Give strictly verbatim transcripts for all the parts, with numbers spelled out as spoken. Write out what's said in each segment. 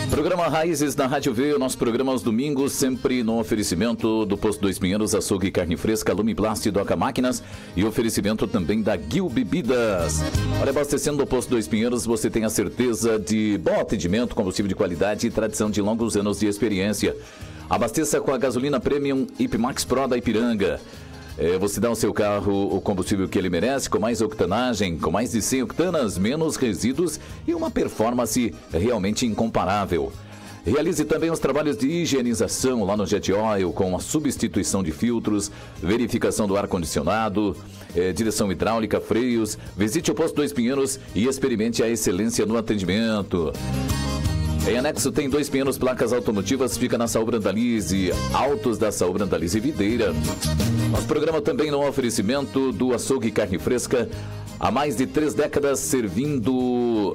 Programa Raízes na Rádio V, o nosso programa aos domingos, sempre no oferecimento do Posto Dois Pinheiros, Açougue e Carne Fresca, Lumiplast e Doca Máquinas e oferecimento também da Guil Bebidas. Olha, abastecendo o Posto Dois Pinheiros, você tem a certeza de bom atendimento, combustível de qualidade e tradição de longos anos de experiência. Abasteça com a gasolina Premium Ipmax Pro da Ipiranga. É, você dá ao seu carro o combustível que ele merece, com mais octanagem, com mais de cem octanas, menos resíduos e uma performance realmente incomparável. Realize também os trabalhos de higienização lá no Jet Oil, com a substituição de filtros, verificação do ar-condicionado, é, direção hidráulica, freios. Visite o Posto Dois Pinheiros e experimente a excelência no atendimento. Em anexo tem Dois Pinheiros Placas Automotivas, fica na Saúl Brandalize, Autos da Saúl Brandalize Videira. Nosso programa também no oferecimento do Açougue e Carne Fresca, há mais de três décadas servindo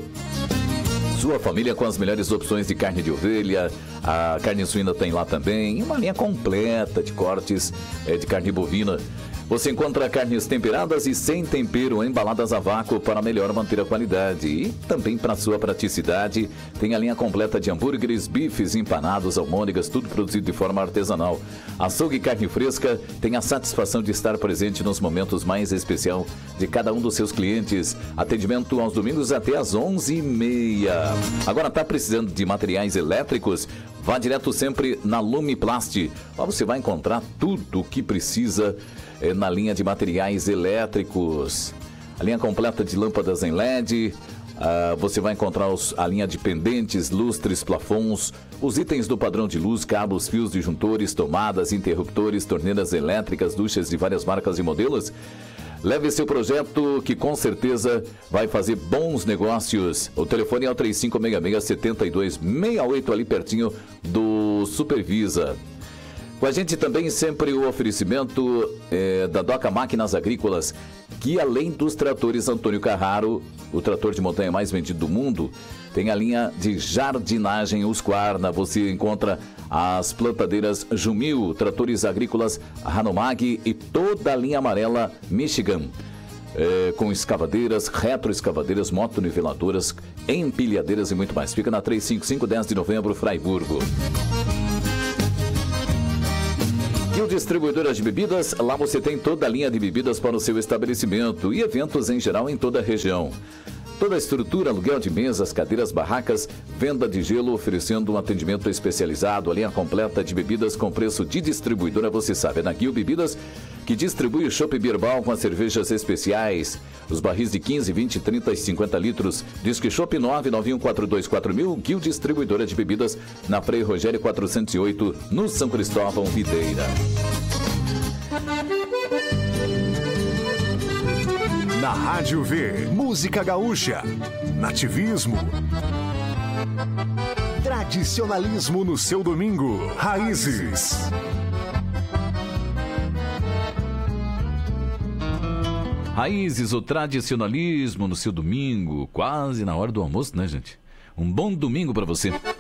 sua família com as melhores opções de carne de ovelha. A carne suína tem lá também, e uma linha completa de cortes é, de carne bovina. Você encontra carnes temperadas e sem tempero, embaladas a vácuo para melhor manter a qualidade. E também para sua praticidade, tem a linha completa de hambúrgueres, bifes, empanados, almôndegas, tudo produzido de forma artesanal. Açougue e Carne Fresca tem a satisfação de estar presente nos momentos mais especiais de cada um dos seus clientes. Atendimento aos domingos até às onze e meia. Agora, está precisando de materiais elétricos? Vá direto sempre na Lumiplast. Lá você vai encontrar tudo o que precisa é, na linha de materiais elétricos. A linha completa de lâmpadas em L E D. Uh, você vai encontrar os, a linha de pendentes, lustres, plafons, os itens do padrão de luz, cabos, fios disjuntores, tomadas, interruptores, torneiras elétricas, duchas de várias marcas e modelos. Leve seu projeto que com certeza vai fazer bons negócios. O telefone é o três cinco seis seis, sete dois seis oito, ali pertinho do Supervisa. Com a gente também sempre o oferecimento é, da Doca Máquinas Agrícolas, que além dos tratores Antônio Carraro, o trator de montanha mais vendido do mundo, tem a linha de jardinagem Husqvarna. Você encontra as plantadeiras Jumil, tratores agrícolas Hanomag e toda a linha amarela Michigan. É, com escavadeiras, retroescavadeiras, motoniveladoras, empilhadeiras e muito mais. Fica na trezentos e cinquenta e cinco, dez de novembro, Fraiburgo. E o Distribuidora de Bebidas, lá você tem toda a linha de bebidas para o seu estabelecimento e eventos em geral em toda a região. Toda a estrutura, aluguel de mesas, cadeiras, barracas, venda de gelo, oferecendo um atendimento especializado, a linha completa de bebidas com preço de distribuidora, você sabe, é na Guil Bebidas, que distribui o Chopp Birbal com as cervejas especiais, os barris de quinze, vinte, trinta e cinquenta litros, Disque Chopp nove nove um quatro dois quatro mil, Guil Distribuidora de Bebidas, na Frei Rogério quatrocentos e oito, no São Cristóvão, Videira. Na Rádio V, música gaúcha, nativismo, tradicionalismo no seu domingo, Raízes. Raízes, o tradicionalismo no seu domingo, quase na hora do almoço, né, gente? Um bom domingo para você.